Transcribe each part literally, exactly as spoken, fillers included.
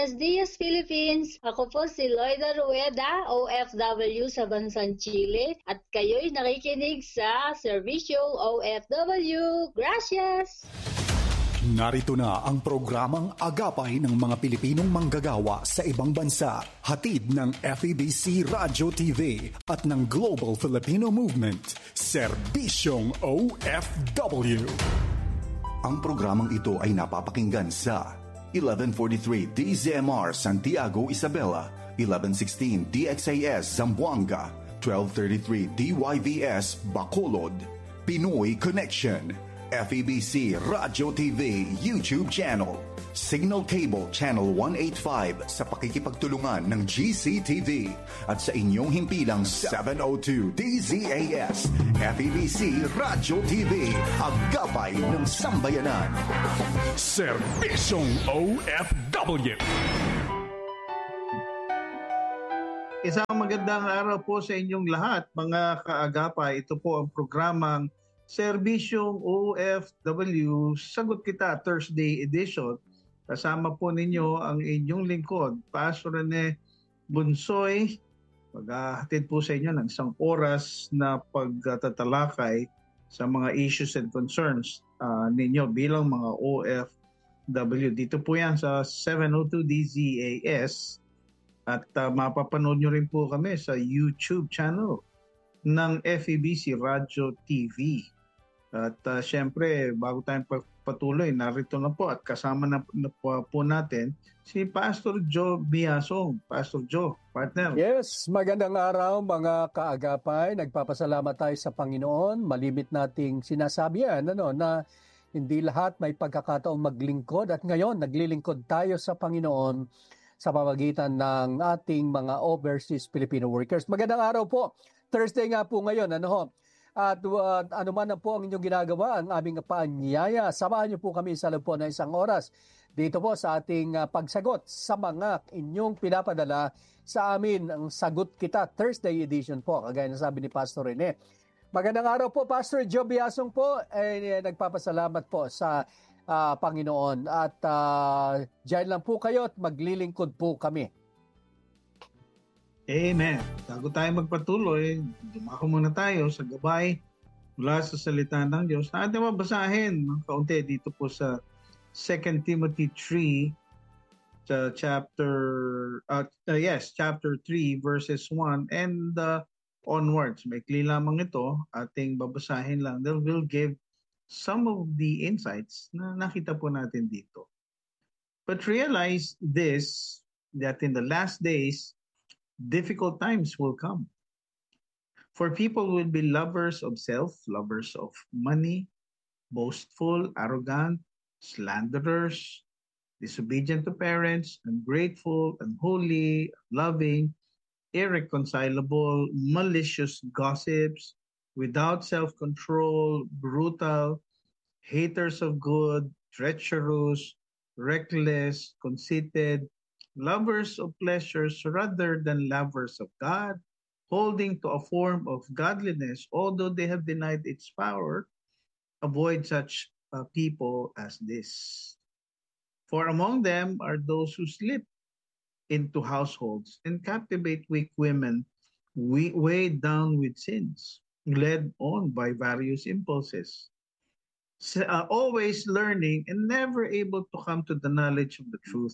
Buenos Dias, Philippines! Ako po si Loida Rueda, O F W sa bansang Chile, at kayo'y nakikinig sa Servisyong O F W. Gracias! Narito na ang programang Agapay ng mga Pilipinong manggagawa sa ibang bansa. Hatid ng F E B C Radio T V at ng Global Filipino Movement, Serbisyong O F W. Ang programang ito ay napapakinggan sa eleven forty-three D Z M R Santiago, Isabela, eleven sixteen D X A S Zamboanga, twelve thirty-three D Y V S Bacolod, Pinoy Connection, F E B C Radio T V YouTube channel, Signal Cable Channel one eighty-five sa pakikipagtulungan ng G C T V at sa inyong himpilang seven oh two D Z A S, F E B C Radio T V, Agapay ng Sambayanan. Serbisyong O F W. Isang magandang araw po sa inyong lahat, mga kaagapay. Ito po ang programang Serbisyong O F W, Sagot Kita Thursday edition. Kasama po ninyo ang inyong lingkod, Pastor Rene Bunsoy. Maghahatid po sa inyo ng isang oras na pagtatalakay sa mga issues and concerns uh, ninyo bilang mga O F W. Dito po yan sa seven oh two D Z A S at uh, mapapanood nyo rin po kami sa YouTube channel ng F E B C Radio T V. At uh, syempre, bago tayong patuloy, narito na po at kasama na, na po, po natin si Pastor Joe Biasong. Pastor Joe, partner. Yes, magandang araw mga kaagapay. Nagpapasalamat tayo sa Panginoon. Malimit nating sinasabi yan, ano, na hindi lahat may pagkakataong maglingkod at ngayon naglilingkod tayo sa Panginoon sa pamamagitan ng ating mga overseas Filipino workers. Magandang araw po. Thursday nga po ngayon, ano ho? At uh, ano man na po ang inyong ginagawa, ang aming paanyaya, samahan niyo po kami sa loob po ng isang oras dito po sa ating uh, pagsagot sa mga inyong pinapadala sa amin ang Sagot Kita Thursday edition po, kagaya na sabi ni Pastor Rene. Magandang araw po, Pastor Joe Biasong po, eh, nagpapasalamat po sa uh, Panginoon at uh, dyan lang po kayo at maglilingkod po kami. Amen. Bago tayo magpatuloy, dumako muna tayo sa gabay mula sa salita ng Diyos. Na ating mabasahin ng kaunti dito po sa Second Timothy three, sa chapter, uh, uh, yes, chapter three, verses one and uh, onwards. Maikli lamang ito, ating babasahin lang. That will give some of the insights na nakita po natin dito. But realize this, that in the last days, difficult times will come. For people will be lovers of self, lovers of money, boastful, arrogant, slanderers, disobedient to parents, ungrateful, unholy, loving, irreconcilable, malicious gossips, without self-control, brutal, haters of good, treacherous, reckless, conceited, lovers of pleasures rather than lovers of God, holding to a form of godliness, although they have denied its power. Avoid such uh, people as this. For among them are those who slip into households and captivate weak women, we, weighed down with sins, led on by various impulses, so, uh, always learning and never able to come to the knowledge of the truth.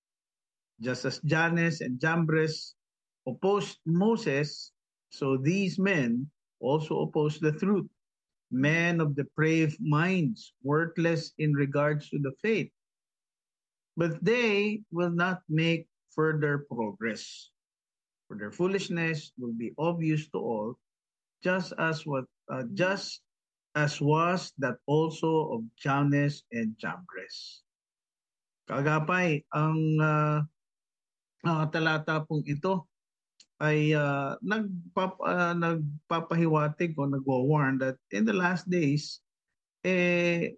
Just as Jannes and Jambres opposed Moses, so these men also opposed the truth. Men of depraved minds, worthless in regards to the faith. But they will not make further progress. For their foolishness will be obvious to all, just as what uh, just as was that also of Jannes and Jambres. Kagapay, ang uh, Uh, talata pong ito ay uh, nagpap, uh, nagpapahiwatig o nagwa-warn that in the last days, eh,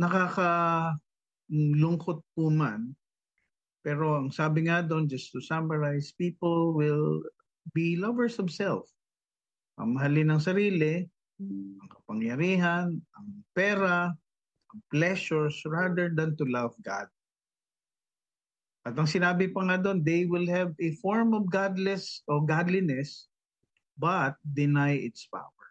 nakakalungkot po man. Pero ang sabi nga doon, just to summarize, people will be lovers of self. Ang mahalin ng sarili, ang kapangyarihan, ang pera, ang pleasures, rather than to love God. At ang sinabi pa nga doon, they will have a form of godless or godliness but deny its power.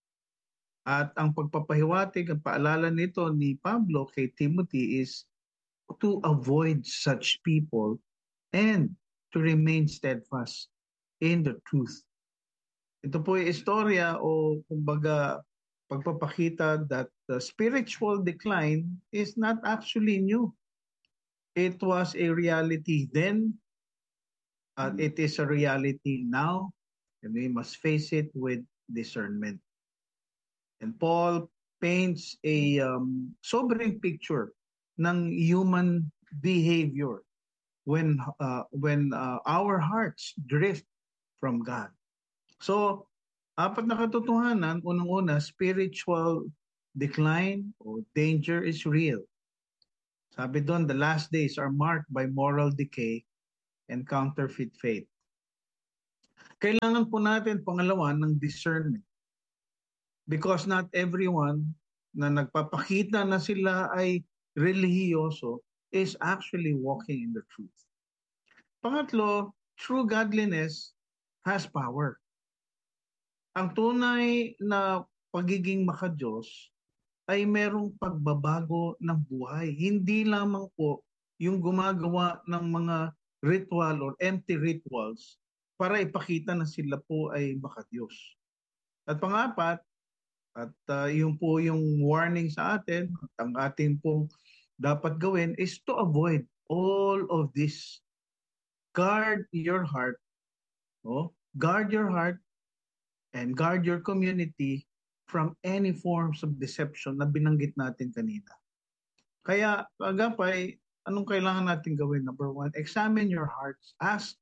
At ang pagpapahiwatig, ang paalala nito ni Pablo kay Timothy is to avoid such people and to remain steadfast in the truth. Ito po ay istorya o kumbaga pagpapakita that the spiritual decline is not actually new. It was a reality then, uh, it is a reality now, and we must face it with discernment. And Paul paints a um, sobering picture ng human behavior when uh, when uh, our hearts drift from God. So, apat na katotohanan. Unang-una, spiritual decline or danger is real. Sabi doon, the last days are marked by moral decay and counterfeit faith. Kailangan po natin, pangalawa, ng discernment. Because not everyone na nagpapakita na sila ay relihiyoso is actually walking in the truth. Pangatlo, true godliness has power. Ang tunay na pagiging makadiyos ay merong pagbabago ng buhay. Hindi lamang po yung gumagawa ng mga ritual or empty rituals para ipakita na sila po ay makadiyos. At pangapat, at uh, yung po yung warning sa atin, at ang ating pong dapat gawin is to avoid all of this. Guard your heart, no? Guard your heart and guard your community from any forms of deception na binanggit natin kanina. Kaya, agapay, anong kailangan natin gawin? Number one, examine your hearts. Ask,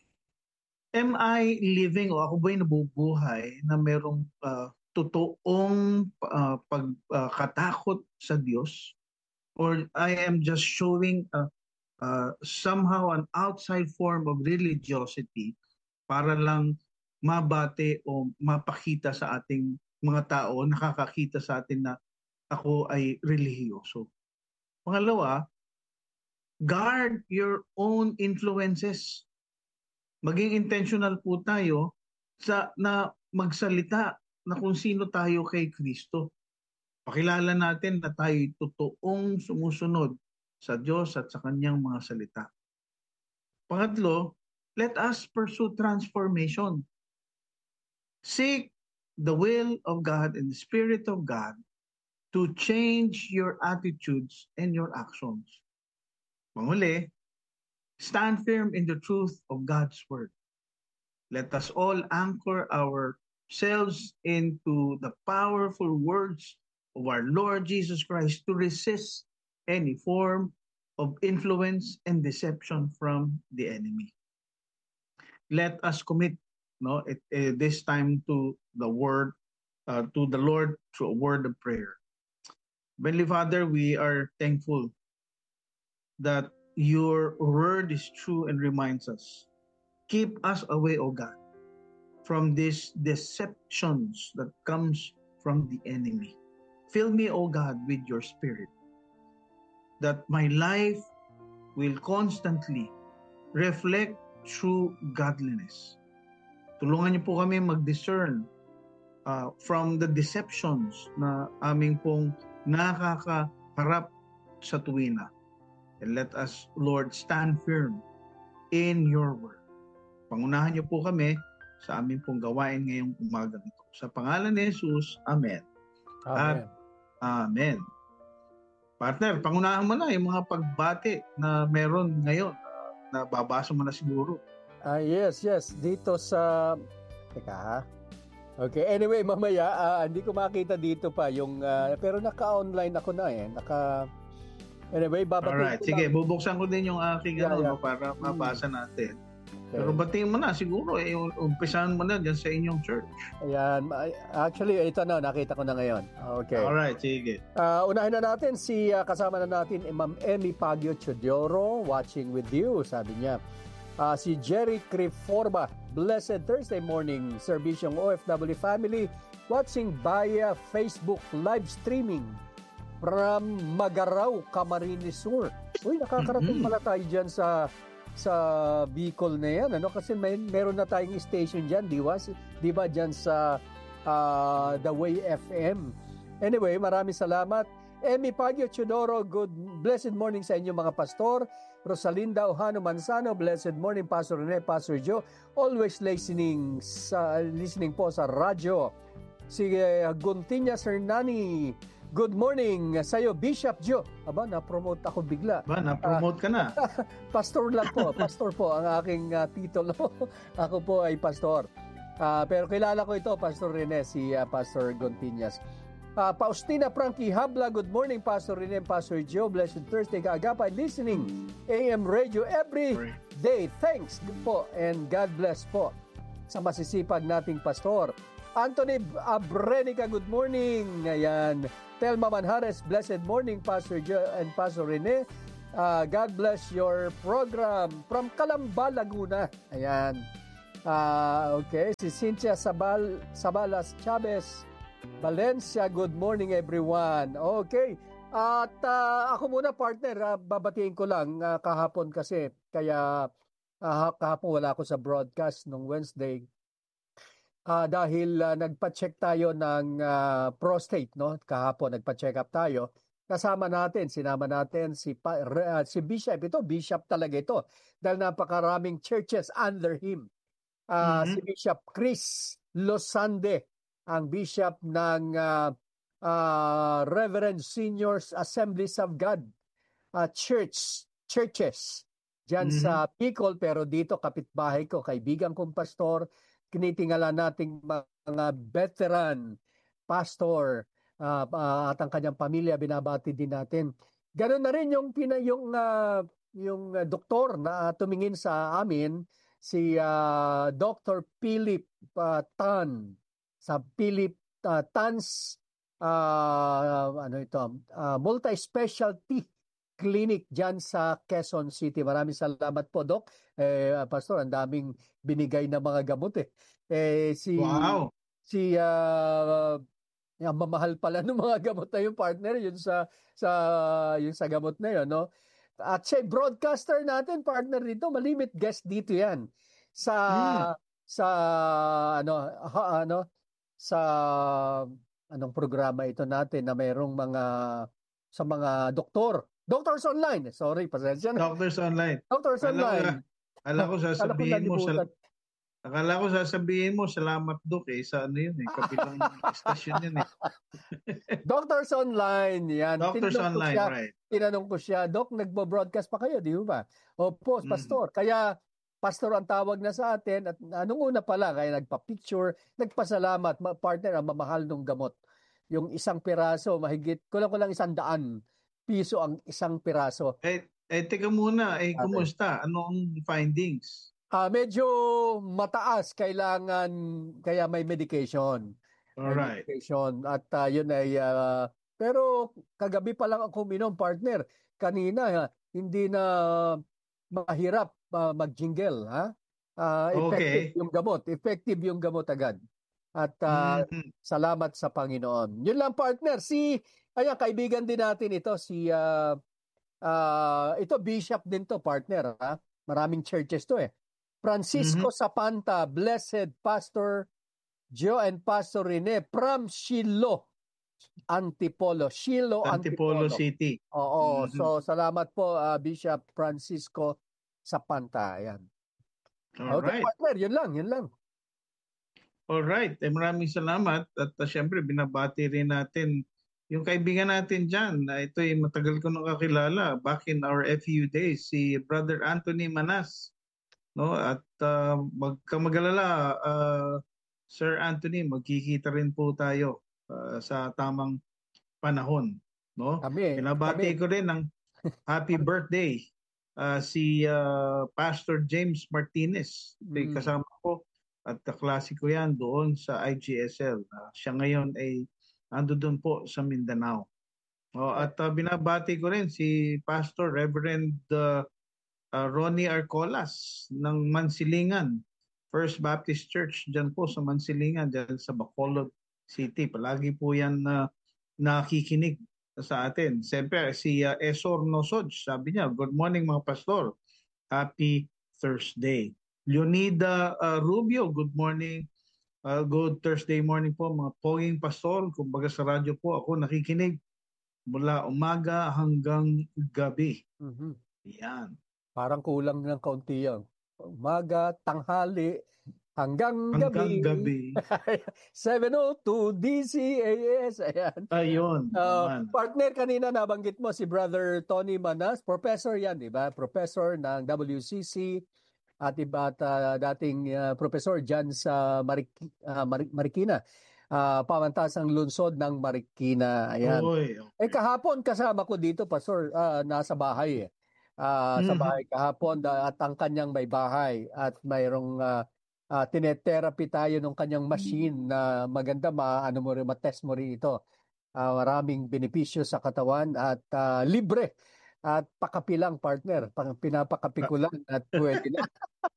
am I living o ako ba'y nabubuhay na merong uh, totoong uh, pagkatakot uh, sa Diyos? Or I am just showing uh, uh, somehow an outside form of religiosity para lang mabate o mapakita sa ating mga tao, nakakakita sa atin na ako ay relihiyoso. Pangalawa, guard your own influences. Maging intentional po tayo sa na magsalita na kung sino tayo kay Kristo. Pakilala natin na tayo'y totoong sumusunod sa Diyos at sa kanyang mga salita. Pangatlo, let us pursue transformation. Seek the will of God and the Spirit of God to change your attitudes and your actions. Panghuli, stand firm in the truth of God's Word. Let us all anchor ourselves into the powerful words of our Lord Jesus Christ to resist any form of influence and deception from the enemy. Let us commit no, it, it, this time to the Word, uh, to the Lord through a word of prayer. Heavenly Father, we are thankful that your word is true and reminds us. Keep us away, O God, from these deceptions that comes from the enemy. Fill me, O God, with your Spirit, that my life will constantly reflect true godliness. Tulungan niyo po kami mag-discern uh, from the deceptions na aming pong nakakaharap sa tuwina. And let us, Lord, stand firm in your word. Pangunahan niyo po kami sa aming pong gawain ngayong umaga nito. Sa pangalan ni Jesus, Amen. Amen. At Amen. Partner, pangunahan mo na yung mga pagbati na meron ngayon. Uh, na babasa mo na siguro. Ah, yes, yes. Dito sa... Teka ha. Okay, anyway, mamaya, uh, hindi ko makita dito pa yung... Uh, pero naka-online ako na eh. Naka... Anyway, babatiin Alright, ko sige, lang. bubuksan ko din yung aking Yeah, ano, yeah. no, para mabasa natin. Okay. Pero batiin mo na siguro, eh, umpisahan mo na dyan sa inyong church. Ayan. Actually, ito na, nakita ko na ngayon. Okay. Alright, sige. Uh, unahin na natin si uh, kasama na natin Ma'am Emmy Pagyo Chodioro, watching with you, sabi niya. Uh, si Jerry Criforba, blessed Thursday morning, serbisyong O F W family, watching via Facebook live streaming. from Magaraw, Camarines Sur. Uy, nakakarating pala tayo dyan sa sa Bicol na yan, ano? Kasi may, meron na tayong station dyan, di ba? Di ba dyan sa uh, The Way F M. Anyway, maraming salamat. Emmy Pagyo Chodoro, good blessed morning sa inyo mga pastor. Rosalinda Ohano Manzano, blessed morning Pastor Rene, Pastor Joe. Always listening sa listening po sa radyo. Si uh, Guntinya Sernani, good morning sa'yo, Bishop Joe. Aba, na-promote ako bigla. Ba, na-promote uh, ka na. Pastor lang po, pastor po ang aking uh, titulo. Ako po ay pastor. Uh, pero kilala ko ito, Pastor Rene, si uh, Pastor Guntinyas. Uh, Faustina Frankie Habla, good morning Pastor Rene, Pastor Joe. Blessed Thursday, kaagapay listening A M Radio every day. Thanks po and God bless po sa masisipag nating pastor. Anthony Abrenica, good morning. Ayan. Telma Manjares, blessed morning Pastor Joe and Pastor Rene. Uh, God bless your program from Calamba, Laguna. Ayan. Uh, okay, si Cynthia Sabal, Sabalas Chavez Valencia, good morning everyone. Okay, at uh, ako muna partner, uh, babatiin ko lang uh, kahapon kasi, kaya uh, kahapon wala ako sa broadcast nung Wednesday uh, dahil uh, nagpa-check tayo ng uh, prostate, no? Kahapon nagpa-check up tayo. Kasama natin, sinama natin si, uh, si Bishop, ito Bishop talaga ito dahil napakaraming churches under him. Uh, mm-hmm. Si Bishop Chris Losande, ang bishop ng uh, uh, Reverend Seniors Assemblies of God uh, Church churches diyan mm-hmm. sa Bicol, pero dito kapitbahay ko, kaibigan kong pastor, kinitingala nating mga veteran pastor uh, uh, at ang kanyang pamilya, binabati din natin. Ganoon na rin yung pina, yung uh, yung uh, doktor na uh, tumingin sa amin, si uh, Doctor Philip uh, Tan sa Philip uh, Tan's uh, ano ito uh, multi-specialty clinic diyan sa Quezon City. Maraming salamat po, Doc. Eh, Pastor, ang daming binigay na mga gamot eh. Eh si wow. si uh, ang mamahal pala ng mga gamot na yung partner yun sa sa yung sa gamot na yun, no? At siya broadcaster natin, partner dito, malimit guest dito yan sa hmm. sa ano ha, ano sa anong programa ito natin na mayroong mga sa mga doktor. Doctors Online. Sorry, pasensya na. Doctors Online. Doctors Alam Online. Alam ko sasabihin mo sa Akala ko sasabihin mo salamat Doc eh sa ano yun eh kabilang station yun eh. Doctors Online. Yan. Doctors Tinanong Online, siya, right. Tinanong ko siya, Doc, nagbo-broadcast pa kayo, di ba? Opo, pastor. Mm. Kaya pastor ang tawag na sa atin at anong una pa lang, kaya nagpa-picture, nagpasalamat, partner, ang mamahal ng gamot. Yung isang piraso, mahigit, kulang-kulang isang daan piso ang isang piraso. Eh, eh teka muna, eh, kumusta? Anong findings? Ah, medyo mataas, kailangan, kaya may medication. Alright. May medication. At uh, yun ay, uh, pero kagabi pa lang ako minom, partner. Kanina, hindi na mahirap Uh, mag-jingle, ha? Uh, effective okay. yung gamot. Effective yung gamot agad. At uh, mm-hmm. salamat sa Panginoon. Yun lang, partner. Si, ayan, kaibigan din natin ito. Si, uh, uh, ito, bishop din to, partner, ha? Maraming churches to, eh. Francisco mm-hmm. Sapanta, Blessed Pastor Joe and Pastor Rene from Shiloh, Antipolo. Shiloh, Antipolo, Antipolo City. Oo. Mm-hmm. So, salamat po, uh, Bishop Francisco sa Panta, ayan. Okay, Alright. partner, yun lang, yun lang. Alright, eh, maraming salamat at uh, syempre binabati rin natin yung kaibigan natin dyan. Uh, ito ay matagal ko nung kakilala back in our F U days, si Brother Anthony Manas. No? At uh, magkamagalala, uh, Sir Anthony, magkikita rin po tayo uh, sa tamang panahon. No? Kami, binabati kami. ko rin ng happy birthday Uh, si uh, Pastor James Martinez, mm. kasama ko at kaklase ko yan doon sa I G S L. Uh, siya ngayon ay ando doon po sa Mindanao. Oh, at uh, binabati ko rin si Pastor Reverend uh, uh, Ronnie Arcolas ng Mansilingan, First Baptist Church dyan po sa Mansilingan, dyan sa Bacolod City. Palagi po yan na uh, nakikinig sa atin. Siyempre, si uh, Esor Nosod, sabi niya, good morning mga pastor. Happy Thursday. Leonida uh, Rubio, good morning. Uh, good Thursday morning po mga poging pastor. Kumbaga sa radyo po ako nakikinig mula umaga hanggang gabi. Mhm. Yan. Parang kulang ng kaunti yan. Umaga, tanghali, hanggang Hanggang gabi. gabi. seven oh two D C A S. Ayan. Ayun. Uh, naman. partner, kanina nabanggit mo si Brother Tony Manas. Professor yan, di ba? Professor ng W C C at iba at uh, dating uh, professor dyan sa Marik- uh, Mar- Marikina. Uh, pamantasang lungsod ng Marikina. Ayan. Oy, okay. Eh kahapon kasama ko dito, Pastor, uh, nasa bahay eh. Uh, Sa bahay kahapon uh, at ang kanyang may bahay at mayroong uh, uh, tinetherapy tayo ng kanyang machine na maganda ma ano mo rin matest mo rin ito. Uh, maraming benepisyo sa katawan at uh, libre at pakapilang partner, pang pinapakapi ko lang at pwede na.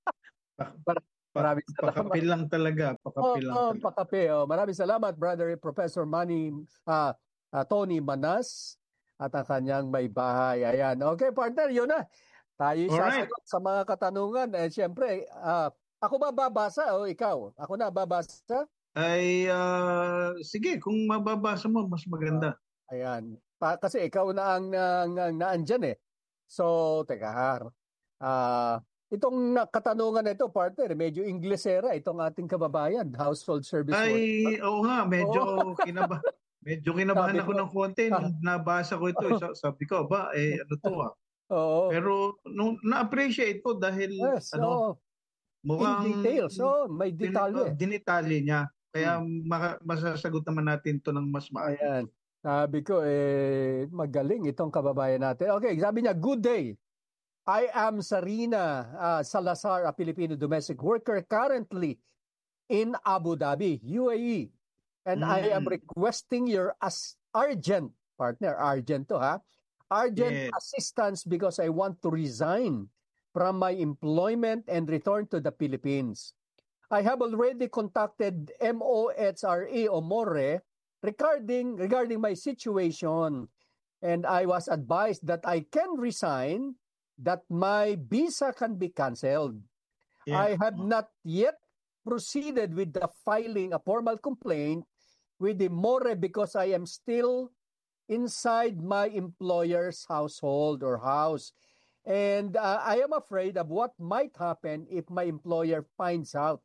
Mar- Maraming salamat. Pakapil lang talaga. Pakapil lang Oh, oh, talaga. pakape. Oh, maraming salamat, Brother Professor Manny, uh, uh, Tony Manas at ang kanyang may bahay. Ayan. Okay, partner, yun na. Tayo Alright. sasagot sa mga katanungan. Eh, siyempre, uh, ako ba babasa o ikaw? Ako na babasa? Ay, uh, sige, kung mababasa mo, mas maganda. Ayan. Pa, kasi ikaw na ang, ang, ang naandyan eh. So, teka ha. Ah, itong na- katanungan na ito, partner, medyo Inglesera itong ating kababayan, household service worker. Ay, oo nga, medyo Oo. kinaba medyo kinabahan Sabi ako ko, ng konti nung nabasa ko ito. eh. Sa- Sabi ko, ba, eh, ano to ah. Oo. Pero nung na-appreciate ko dahil Yes, ano, oo. In mukhang details. So, may din- detalye. oh, dinitalye niya. Kaya maka- masasagot naman natin to ng mas maayos. Ayan. Sabi ko, eh, magaling itong kababayan natin. Okay, sabi niya, good day. I am Sarina uh, Salazar, a Filipino domestic worker currently in Abu Dhabi, U A E. And I am Mm. requesting your as urgent, partner, urgent to ha, urgent Yes. assistance because I want to resign from my employment and return to the Philippines. I have already contacted M O H R A o MORE regarding regarding my situation, and I was advised that I can resign, that my visa can be canceled. I Yeah. have not yet proceeded with the filing a formal complaint with the MORE because I am still inside my employer's household or house. And uh, I am afraid of what might happen if my employer finds out.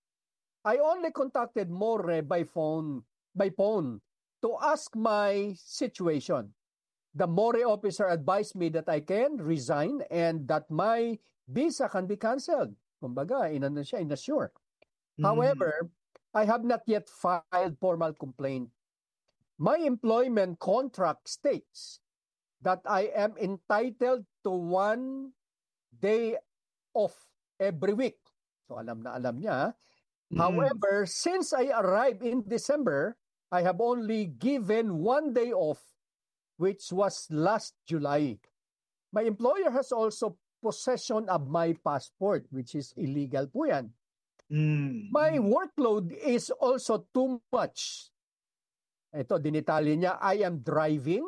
I only contacted MORE by phone, by phone to ask my situation. The MORE officer advised me that I can resign and that my visa can be canceled. Kumbaga, inano siya, inassure. Mm. However, I have not yet filed formal complaint. My employment contract states that I am entitled to one day off every week. So alam na alam niya. Mm. However, since I arrived in December, I have only given one day off, which was last July. My employer has also possession of my passport, which is illegal po yan. Mm. My workload is also too much. Ito, dinitalye niya, I am driving,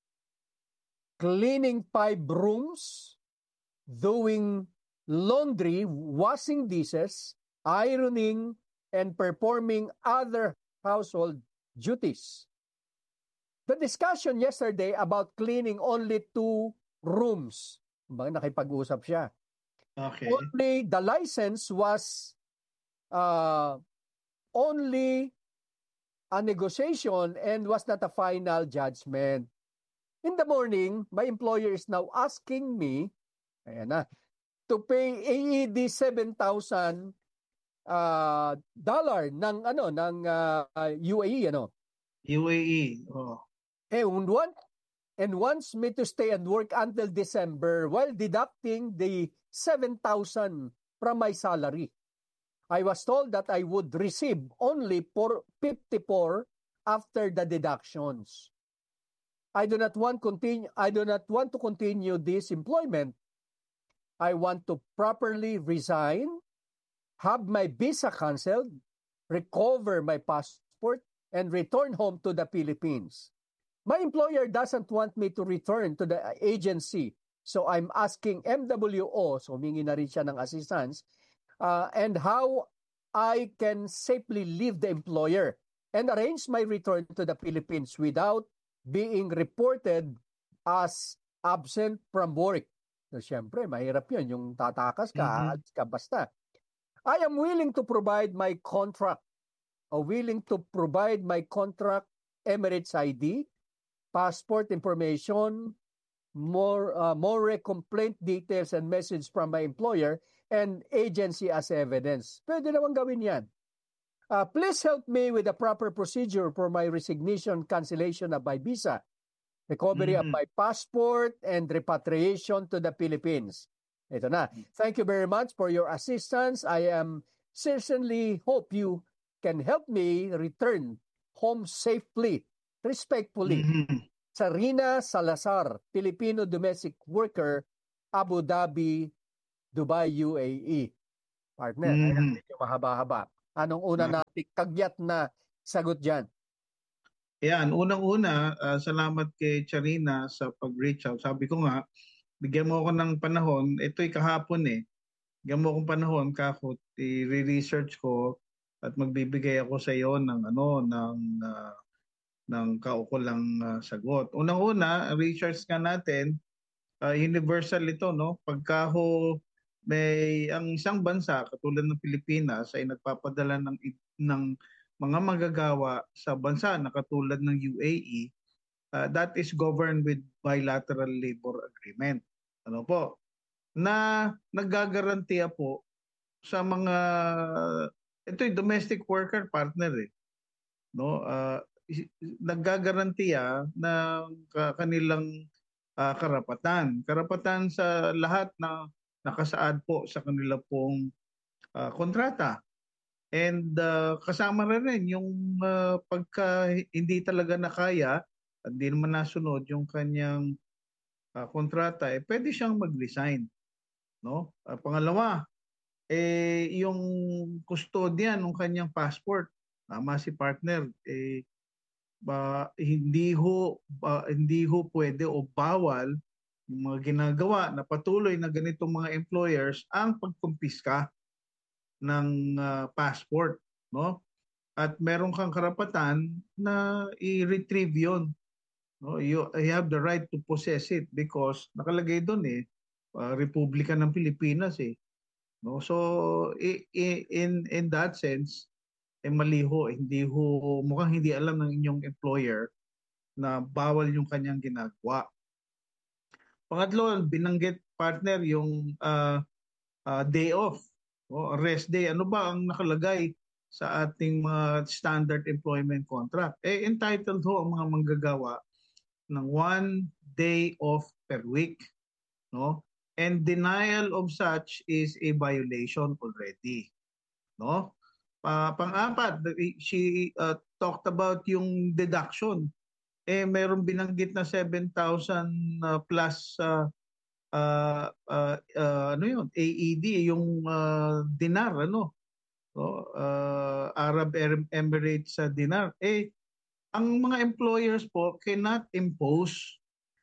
cleaning five rooms, doing laundry, washing dishes, ironing, and performing other household duties. The discussion yesterday about cleaning only two rooms. Kumbaga nakipag-usap siya. Okay. Only the license was uh, only a negotiation and was not a final judgment. In the morning, my employer is now asking me, ayan na, to pay A E D seven thousand uh, dollar ng ano ng uh, U A E ano. U A E. Oh. And one and wants me to stay and work until December while deducting the seven thousand from my salary. I was told that I would receive only for fifty-four after the deductions. I do not want continue I do not want to continue this employment. I want to properly resign, have my visa canceled, recover my passport, and return home to the Philippines. My employer doesn't want me to return to the agency. So I'm asking M W O, so humingi na rin siya ng assistance, uh, and how I can safely leave the employer and arrange my return to the Philippines without being reported as absent from work. So, syempre, mahirap yun. Yung tatakas ka, Mhm. aalis ka basta. I am willing to provide my contract or willing to provide my contract Emirates I D, passport information, more uh, more complaint details and message from my employer and agency as evidence. Pwede naman gawin yan. Uh, please help me with the proper procedure for my resignation, cancellation of my visa, recovery of Mhm. my passport, and repatriation to the Philippines. Ito na. Thank you very much for your assistance. I am certainly hope you can help me return home safely, respectfully. Mhm. Sarina Salazar, Filipino domestic worker, Abu Dhabi, Dubai, U A E. Partner, Mhm. ayan, medyo mahaba-haba. Anong una Ah. nating kagyat na sagot dyan? Yan, unang-una, ah, salamat kay Charina sa pag-reach out. Sabi ko nga, bigyan mo ako ng panahon. Ito'y kahapon eh. Bigyan mo akong panahon, kakot, i-research ko at magbibigay ako sa iyo ng ano ng ah, ng kaukulang ah, sagot. Unang-una, research nga natin, ah, universal ito, no? Pagka ho may ang isang bansa katulad ng Pilipinas ay nagpapadala ng ng mga manggagawa sa bansa na katulad ng U A E, uh, that is governed with bilateral labor agreement. Ano po? Na naggagarantiya po sa mga ito'y domestic worker partner eh, no? Uh, naggagarantiya ng ka- kanilang uh, karapatan. Karapatan sa lahat na nakasaad po sa kanila pong uh, kontrata. And uh, kasama rin rin yung uh, pagka hindi talaga nakaya at hindi naman nasunod yung kanyang uh, kontrata, eh, pwede siyang mag-resign. No? Uh, pangalawa, eh, yung custodian ng kanyang passport, tama si partner, eh, ba, hindi ho ba, hindi ho pwede o bawal yung mga ginagawa na patuloy na ganitong mga employers ang pagkumpiska ng uh, passport, no? At meron kang karapatan na i-retrieve 'yon, no? You, you have the right to possess it because nakalagay doon eh uh, Republika ng Pilipinas eh, no? So i, i, in in that sense eh mali ho, hindi ho mukhang hindi alam ng inyong employer na bawal yung kanyang ginagawa. Pangatlo, binanggit partner yung uh, uh, day off o rest day. Ano ba ang nakalagay sa ating mga standard employment contract? Eh, entitled ho ang mga manggagawa ng one day off per week. No? And denial of such is a violation already. No? Uh, pang-apat, she uh, talked about yung deduction. Eh, mayroong binanggit na seven thousand uh, plus uh, uh, uh, uh, ano yun, A E D, yung uh, dinar, ano, no? uh, Arab Emirates sa uh, dinar. Eh, ang mga employers po cannot impose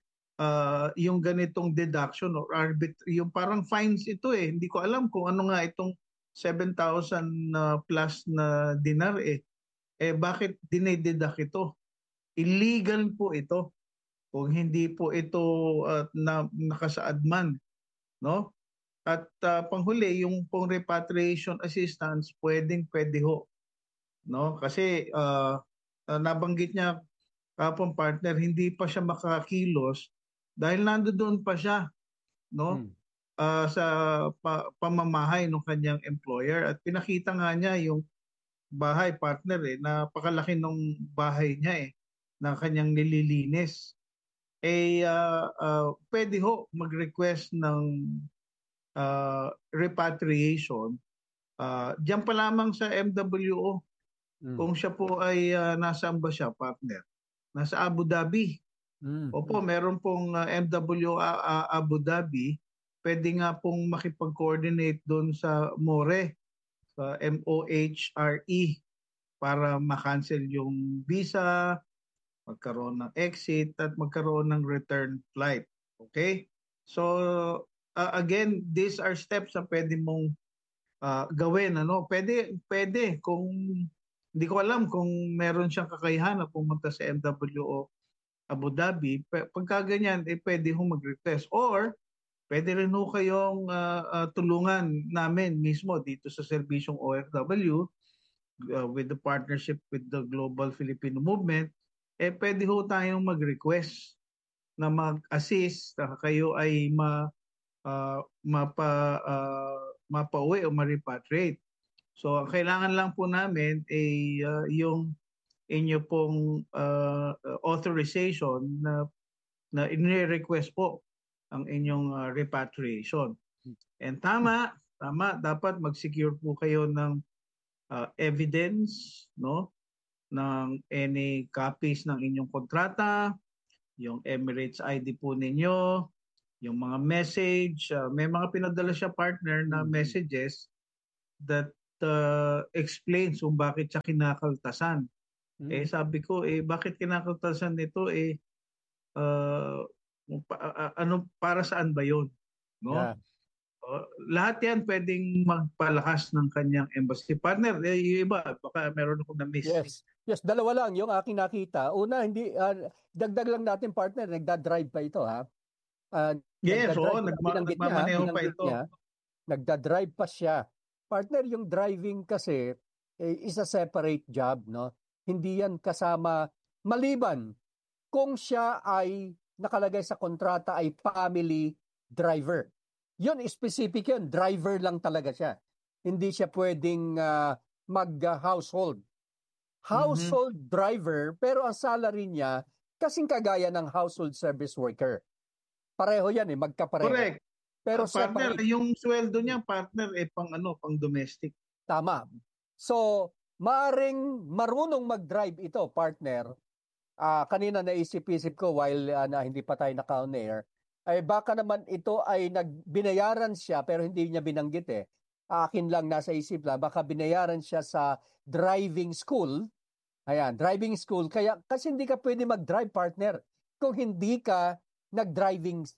uh, yung ganitong deduction or arbit, yung parang fines ito eh. Hindi ko alam kung ano nga itong seven thousand uh, plus na dinar eh. Eh, bakit dinededuct ito? Illegal po ito kung hindi po ito uh, na, nakasaad man, no? At uh, panghuli yung pong repatriation assistance pwedeng pwede ho, no? Kasi uh, uh, nabanggit niya kapong partner hindi pa siya makakilos dahil nandoon pa siya, no? Hmm. Uh, sa pa, pamamahay ng kanyang employer at pinakita nga niya yung bahay partner eh, napakalaki ng bahay niya eh na kanyang nililinis. Eh uh, uh, pwede ho mag-request ng uh, repatriation uh, diyan pa lamang sa M W O. Mm. Kung siya po ay uh, nasaan ba siya partner? Nasa Abu Dhabi. Mm. Opo, meron pong uh, M W O uh, Abu Dhabi. Pwede nga pong makipag-coordinate doon sa M O R E, sa M O H R E para ma-cancel yung visa magkaroon ng exit, at magkaroon ng return flight. Okay? So, uh, again, these are steps na pwede mong uh, gawin. Ano? Pwede, pwede kung hindi ko alam kung meron siyang kakayahan na pumunta sa M W o Abu Dhabi, pagka ganyan, eh, pwede hong mag-request. Or, pwede rin ho kayong uh, uh, tulungan namin mismo dito sa serbisyong O F W uh, with the partnership with the Global Filipino Movement, eh pwede ho tayong mag-request na mag-assist na kayo ay ma, uh, mapa, uh, mapauwi o ma-repatriate. So, ang kailangan lang po namin ay uh, yung inyo pong uh, authorization na na ini-request po ang inyong uh, repatriation. And tama, tama, dapat mag-secure po kayo ng uh, evidence, no, ng any copies ng inyong kontrata, yung Emirates I D po ninyo, yung mga message, uh, may mga pinadala siya partner na messages that uh, explains kung bakit siya kinakaltasan. Mm-hmm. Eh sabi ko, eh bakit kinakaltasan nito? Eh uh, uh, ano, para saan ba yun? No? Yeah. Uh, lahat yan pwedeng magpalakas ng kanyang embassy partner. Eh, yung iba, baka meron akong na-miss. Yes. Yes, dalawa lang yung aking nakita. Una, hindi uh, dagdag lang natin partner, nagda-drive pa ito ha. Uh, yes, oo, nagma- nagmamaneho pa ito. Niya, nagda-drive pa siya. Partner, yung driving kasi eh, is a separate job, no? Hindi yan kasama, maliban kung siya ay nakalagay sa kontrata ay family driver. Yun, specific yun. Driver lang talaga siya. Hindi siya pwedeng uh, mag-household. Household mm-hmm. driver, pero ang salary niya kasing kagaya ng household service worker. Pareho yan eh, magkapareho. Correct. Pero uh, partner, separate. Yung sweldo niya, partner, eh pang ano, pang domestic. Tama. So, maaring marunong mag-drive ito, partner. Uh, kanina naisip-isip ko while uh, na hindi pa tayo naka-on air, ay baka naman ito ay nagbinayaran siya pero hindi niya binanggit eh. Akin lang nasa isip lang, baka binayaran siya sa driving school. Ayan, driving school. Kaya, kasi hindi ka pwede mag-drive, partner, kung hindi ka nag-driving,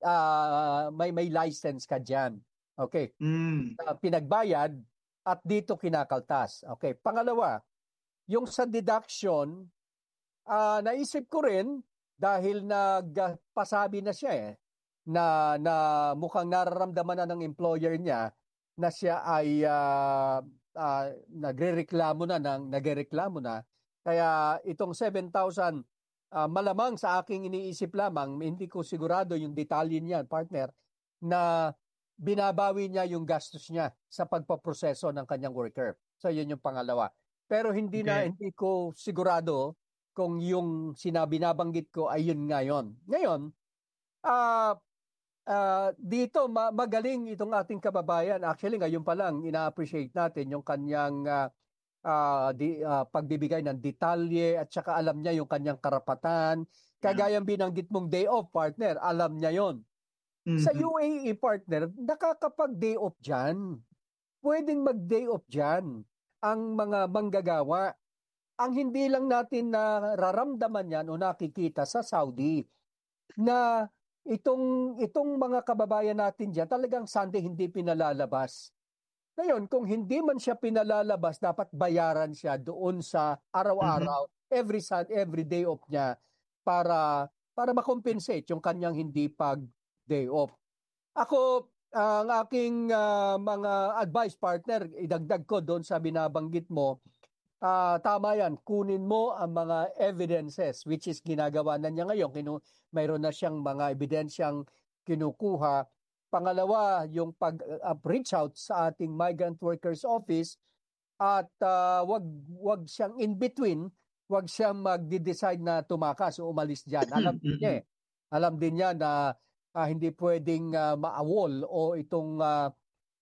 uh, may, may license ka dyan. Okay. Mm. Uh, pinagbayad at dito kinakaltas. Okay. Pangalawa, yung sa deduction, uh, naisip ko rin, dahil nagpasabi na siya eh, na, na mukhang nararamdaman na ng employer niya na siya ay uh, uh, nagrereklamo na, ng, nagrereklamo na. Kaya itong seven thousand, uh, malamang sa aking iniisip lamang, hindi ko sigurado yung detalye niya, partner, na binabawi niya yung gastos niya sa pagpaproseso ng kanyang worker. So yun yung pangalawa. Pero hindi okay. na, hindi ko sigurado kung yung sinabi nabanggit ko ay yun ngayon. Ngayon, uh, uh, dito ma- magaling itong ating kababayan. Actually, ngayon pa lang, ina-appreciate natin yung kanyang uh, uh, di, uh, pagbibigay ng detalye at saka alam niya yung kanyang karapatan. Kagayang binanggit mong day off, partner, alam niya yon. Mm-hmm. Sa U A E, partner, nakakapag-day off dyan. Pwedeng mag-day off dyan ang mga manggagawa. Ang hindi lang natin nararamdaman yan o nakikita sa Saudi na itong itong mga kababayan natin diyan talagang Sunday hindi pinalalabas. Ngayon, kung hindi man siya pinalalabas, dapat bayaran siya doon sa araw-araw, mm-hmm. every every day off niya para para makompensate yung kanyang hindi pag day off. Ako, ang uh, aking uh, mga advice, partner, idagdag ko doon sa binabanggit mo. Uh, tama yan, kunin mo ang mga evidences which is ginagawa na niya ngayon. Kinu- mayroon na siyang mga ebidensyang kinukuha. Pangalawa, yung pag-reach uh, out sa ating migrant workers office at uh, wag, wag siyang in between, wag siyang magde-decide na tumakas o umalis dyan. Alam din niya eh. Alam din niya na uh, hindi pwedeng uh, maawol o itong uh,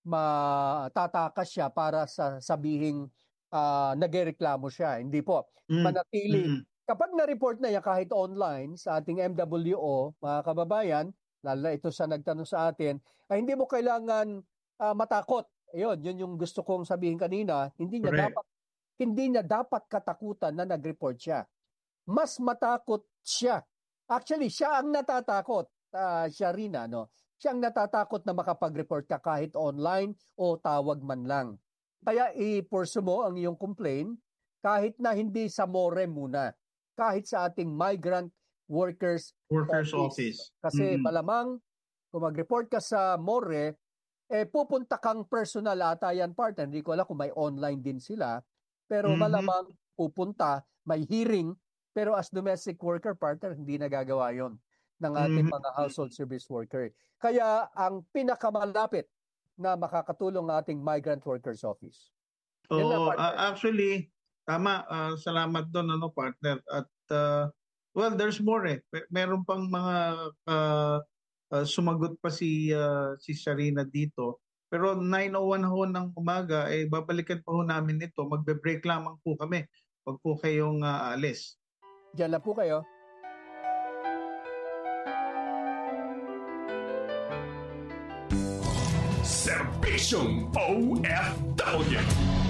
matatakas siya para sa sabihing Uh, nagreklamo siya. Hindi po. Mm. Manatili. Mm-hmm. Kapag na-report na yan kahit online sa ating M W O, mga kababayan, lalo na ito sa nagtanong sa atin, ay hindi mo kailangan uh, matakot. Ayun, yun yung gusto kong sabihin kanina. Hindi niya dapat hindi niya dapat katakutan na nag-report siya. mas matakot siya. Actually, siya ang natatakot. Uh, siya rin, ano? Siya ang natatakot na makapag-report ka kahit online o tawag man lang. Kaya i-pursue mo ang iyong complaint kahit na hindi sa M O R E muna. Kahit sa ating Migrant Workers, Workers Office. Office. Kasi Mm-hmm. malamang kung mag-report ka sa M O R E, eh pupunta kang personal ata yan, partner. Hindi ko alam kung may online din sila. Pero Mm-hmm. malamang pupunta, may hearing, pero as domestic worker partner, hindi nagagawa yon ng ating Mm-hmm. mga household service worker. Kaya ang pinakamalapit na makakatulong ng ating Migrant Workers Office. Yun na, Oo, partner. uh, actually, tama. Uh, salamat doon, ano, partner. At, uh, well, there's more eh. Meron pang mga uh, uh, sumagot pa si, uh, si Sharina dito. Pero nine oh one ho ng umaga, eh, babalikan pa ho namin ito. Magbe-break lamang po kami. Huwag po kayong uh, alis. Diyan lang po kayo. Serbisyong O F W.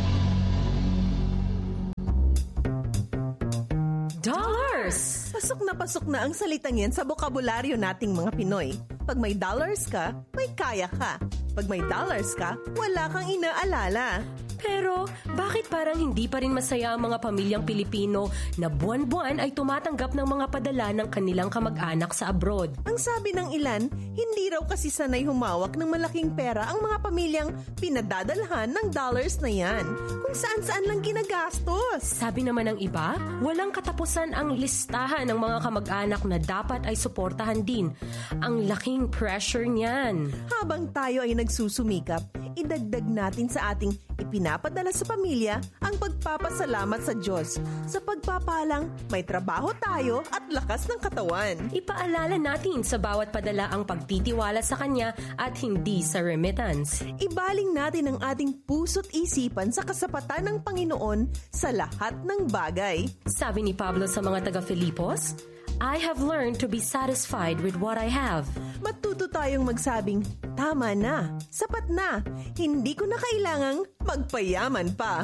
Dollars! Pasok na pasok na ang salitang yan sa bokabularyo nating mga Pinoy. Pag may dollars ka, may kaya ka. Pag may dollars ka, wala kang inaalala. Pero bakit parang hindi pa rin masaya ang mga pamilyang Pilipino na buwan-buwan ay tumatanggap ng mga padala ng kanilang kamag-anak sa abroad? Ang sabi ng ilan, hindi raw kasi sanay humawak ng malaking pera ang mga pamilyang pinadadalhan ng dollars na yan, kung saan-saan lang ginagastos. Sabi naman ng iba, walang katapusan ang listahan ng mga kamag-anak na dapat ay suportahan din. Ang laking pressure niyan. Habang tayo ay nagsusumikap, idagdag natin sa ating ipinapadala sa pamilya ang pagpapasalamat sa Diyos. Sa pagpapalang, may trabaho tayo at lakas ng katawan. Ipaalala natin sa bawat padala ang pagtitiwala sa Kanya at hindi sa remittance. Ibaling natin ang ating puso't isipan sa kasapatan ng Panginoon sa lahat ng bagay. Sabi ni Pablo sa mga taga-Filipos, I have learned to be satisfied with what I have. Matuto tayong magsabing, tama na, sapat na, hindi ko na kailangang magpayaman pa.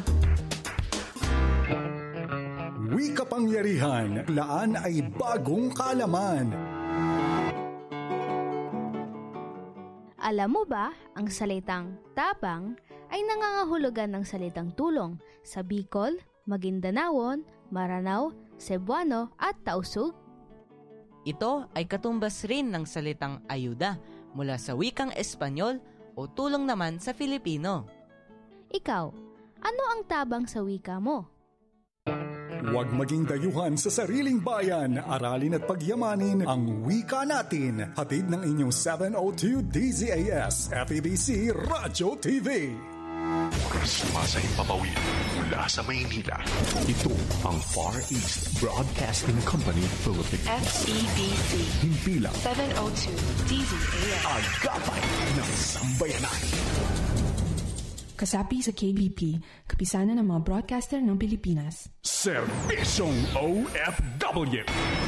Wika kapangyarihan, laan ay bagong kaalaman. Alam mo ba, ang salitang tapang ay nangangahulugan ng salitang tulong sa Bicol, Maguindanao, Maranao, Cebuano at Tausug? Ito ay katumbas rin ng salitang ayuda mula sa wikang Espanyol o tulong naman sa Filipino. Ikaw, ano ang tabang sa wika mo? Huwag maging dayuhan sa sariling bayan. Aralin at pagyamanin ang wika natin. Hatid ng inyong seven oh two D Z A S F E B C Radyo T V. Sumasahing papawid mula sa Maynila. Ito ang Far East Broadcasting Company Philippines. F E B C. Himpilang seven oh two D Z A S. Agapay ng Sambayanan. Kasapi sa K B P, kapisanan ng mga broadcaster ng Pilipinas. Serbisyong O F W.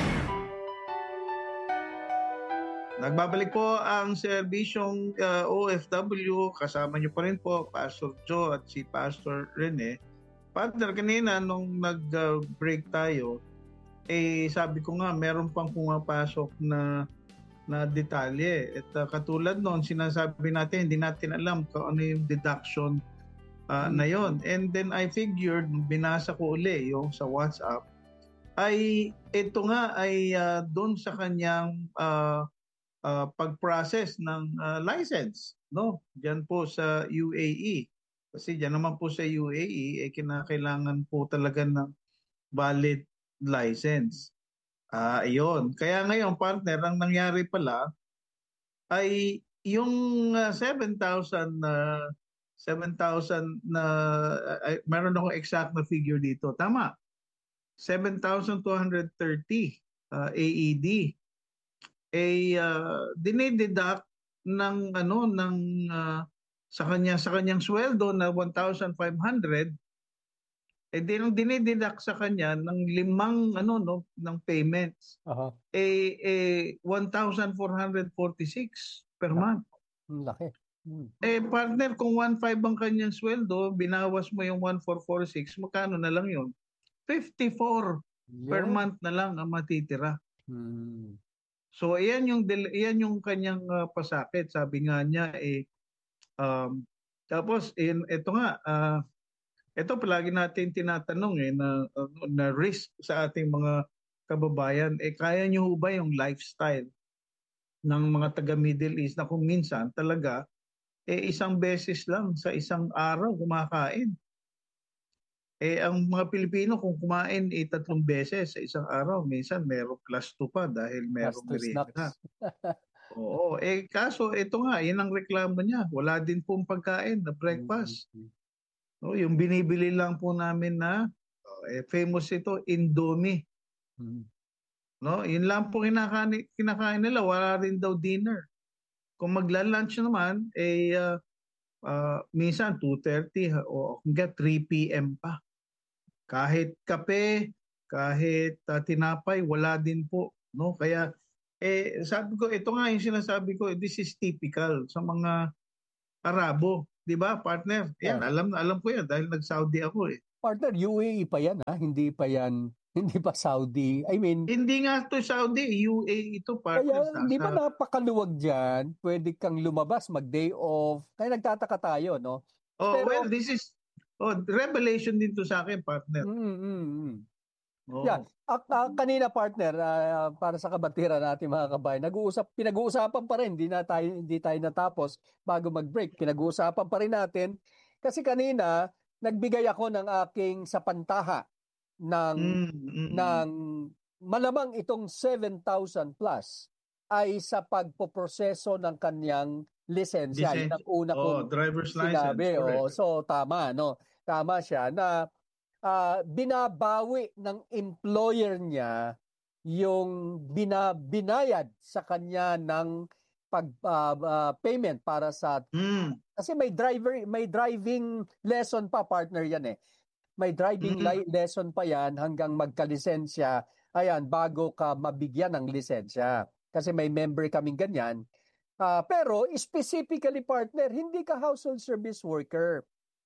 Nagbabalik po ang serbisyong uh, O F W. Kasama niyo pa rin po, Pastor Joe at si Pastor Rene. Partner, kanina nung nag-break tayo, eh sabi ko nga, meron pang pumapasok na na detalye. At uh, katulad noon, sinasabi natin, hindi natin alam kung ano yung deduction uh, na yon. And then I figured, binasa ko uli yung sa WhatsApp, ay ito nga ay uh, doon sa kanyang uh, uh, pag-process ng uh, license, no? Diyan po sa U A E. Kasi diyan naman po sa U A E, eh, kinakailangan po talaga ng valid license. Ah, uh, iyon. Kaya ngayon, partner, ang nangyari pala ay yung uh, seven thousand uh, seven thousand na uh, meron akong exact na figure dito. Tama. seven thousand two hundred thirty uh, A E D. Eh uh, dinideduct ng ano ng uh, sa kanya sa kanyang sweldo na one thousand five hundred, eh din dinideduct sa kanya ng limang ano no ng payments. Uh-huh. Eh eh one thousand four hundred forty-six per month. Laki. Hmm. Eh partner, kung one thousand five ang kanyang sweldo, binawas mo yung one thousand four hundred forty-six, magkano na lang yun? fifty-four per Yeah. month na lang ang matitira. Hmm. So iyan yung del- iyan yung kanyang uh, pasakit. Sabi nga niya eh um, tapos in ito nga uh, ito palagi natin tinatanong eh na uh, na risk sa ating mga kababayan eh kaya niyo ho ba yung lifestyle ng mga taga Middle East na kung minsan talaga eh isang beses lang sa isang araw kumakain. Eh, ang mga Pilipino kung kumain eh tatlong beses sa isang araw, minsan merong plus two pa dahil Plus merong two merienda. snacks. Oo, eh kaso ito nga, yun ang reklamo niya. Wala din pong pagkain na breakfast. Mm. No, yung binibili lang po namin na oh, eh, famous ito, Indomie. Mm. No, yun lang po kinakain, kinakain nila, wala rin daw dinner. Kung magla-lunch naman, eh uh, uh, minsan two thirty o hanggang three p.m. pa. Kahit kape, kahit uh, tinapay, wala din po, no? Kaya eh sabi ko, ito nga yung sinasabi ko, this is typical sa mga Arabo, 'di ba, partner? Yan, Yeah. alam na alam ko yan dahil nag-Saudi ako eh. Partner, U A E pa yan ha? Hindi pa yan, hindi pa Saudi. I mean, Hindi nga to Saudi, U A E ito, partner. kaya di ba Sa, napakaluwag dyan? Pwede kang lumabas, mag-day off. Kaya nagtataka tayo, no? oh, Pero, well, this is oh, revelation din to sa akin, partner. mm, mm, mm. Oh. Yeah, ah, ah, kanina partner, ah, para sa kabatiran natin mga kabayan, nag-uusap, pinag-uusapan pa rin, hindi na tayo hindi tayo natapos bago mag-break. Pinag-uusapan pa rin natin kasi kanina nagbigay ako ng aking sapantaha ng Mm, mm, mm. ng malamang itong seven thousand plus ay sa pagpoproseso ng kanyang lisensya. Yun ang una oh, kong driver's sinabi. license. Oh, Correct. so tama, no? Tama siya na uh, binabawi ng employer niya yung bina, binayad sa kanya ng pag uh, uh, payment para sa Mm. kasi may driver may driving lesson pa, partner yan eh. May driving Mm. li- lesson pa yan hanggang magkalisensya. Ayan, bago ka mabigyan ng lisensya. Kasi may member kaming ganyan. Uh, pero specifically, partner, hindi ka household service worker.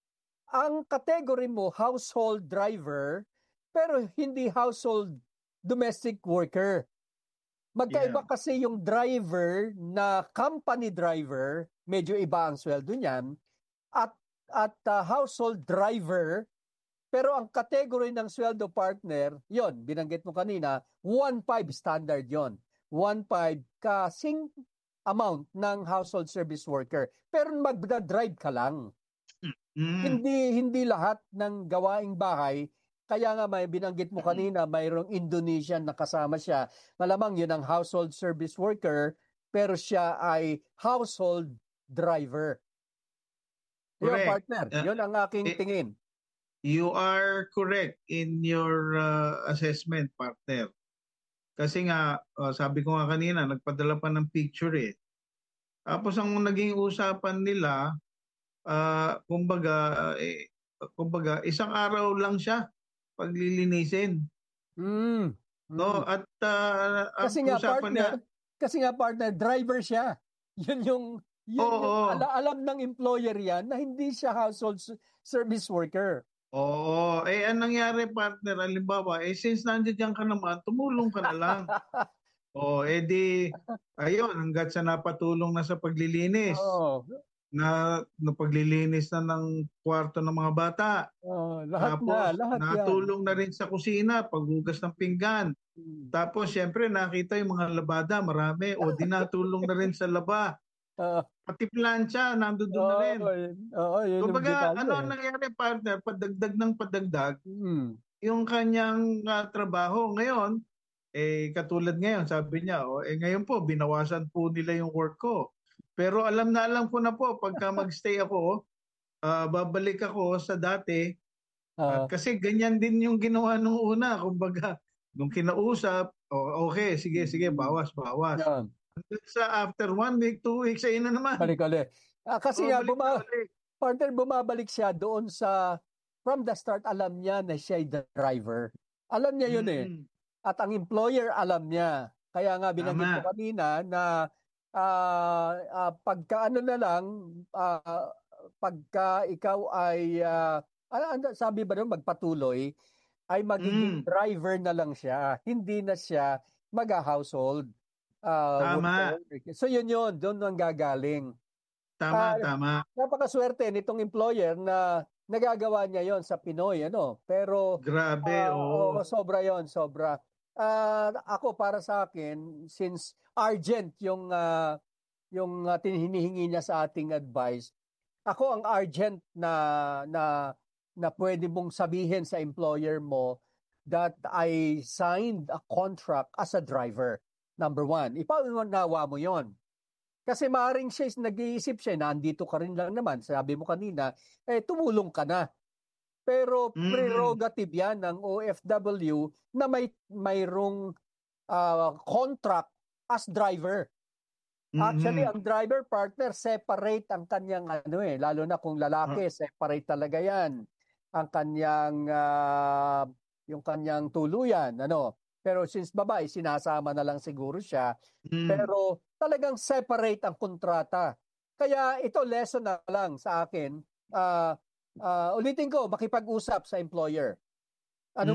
Ang category mo, household driver, pero hindi household domestic worker. Magkaiba Yeah. kasi yung driver na company driver, medyo iba ang sweldo niyan, at, at uh, household driver, pero ang category ng sweldo, partner, yon binanggit mo kanina, one point five standard yon one point five kasing amount ng household service worker. Pero magda-drive ka lang. Mm. Hindi hindi lahat ng gawaing bahay, kaya nga may binanggit mo kanina, mayroong Indonesian na kasama siya. Malamang yun ang household service worker, pero siya ay household driver. Yun, Correct. partner. Uh, yun ang aking eh, tingin. You are correct in your uh, assessment, partner. Kasi nga, uh, sabi ko nga kanina, nagpadala pa ng picture eh. Tapos ang naging usapan nila, uh, kumbaga, uh, eh, kumbaga, isang araw lang siya paglilinisin. Mm. Mm. No, at uh, ang Kasi nga usapan partner, niya, kasi nga partner, driver siya. Yun yung, yun Oo, yung oo. ala- alam ng employer yan na hindi siya household s- service worker. oo, eh anong nangyari, partner, halimbawa, eh since nandiyan ka naman, tumulong ka na lang. Oh, eh di, ayun, hanggat sa napatulong na sa paglilinis, Oo. na, na paglilinis na ng kwarto ng mga bata. Oh, lahat Tapos, na, lahat natulong yan. na rin sa kusina, paghugas ng pinggan. Mm. Tapos, syempre, nakita yung mga labada, marami. O, di natulong na rin sa laba. Uh, Pati plancha, nandun doon na rin. Oo, yun- oo, yun yung Kumbaga, detalye. ano ang nangyari, partner? Padagdag ng padagdag, Mm. yung kanyang uh, trabaho. Ngayon, eh, katulad ngayon, sabi niya, oh, eh, ngayon po, binawasan po nila yung work ko. Pero alam na alam ko na po, pagka magstay ako, uh, babalik ako sa dati. Uh, At kasi ganyan din yung ginawa nung una. Kumbaga, nung kinausap, oh, okay, sige, sige, bawas, bawas. yan. Sa after one week, two weeks, ayun na naman. Balik ulit. Ah, kasi Oh, nga, balik buma- na ulit. partner, bumabalik siya doon sa, from the start, alam niya na siya the driver. Alam niya yun eh. Mm. At ang employer alam niya. Kaya nga binanggit Tama. ko kanina na uh, uh, pagka ano na lang, uh, pagka ikaw ay, uh, ano, ano, sabi ba doon, magpatuloy, ay magiging Mm. driver na lang siya. Hindi na siya mag-household. Uh, Tama. worker. So yun yun, doon ang gagaling. Tama, Ah, tama. Napakaswerte nitong employer na nagagawa niya yon sa Pinoy, ano. Pero Grabe, ah, oo. oo, sobra yon, sobra. Ah, ako para sa akin, since urgent yung ah, yung uh, hinihingi niya sa ating advice, ako ang urgent na na na pwede mong sabihin sa employer mo that I signed a contract as a driver. Number one, ipaunawa mo yon. Kasi maaaring siya is nag-iisip siya, nandito ka rin lang naman, sabi mo kanina, eh tumulong ka na. Pero Mm. prerogative yan ng O F W na may mayroong ah, contract as driver. Actually, Mhm. ang driver partner separate ang kanyang ano eh, lalo na kung lalaki, separate talaga yan. Ang kanyang ah, yung kanyang tuluyan, ano. Pero since babae, sinasama na lang siguro siya. Mm. Pero talagang separate ang kontrata. Kaya ito lesson na lang sa akin. Ah, ah, ulitin ko, makipag-usap sa employer.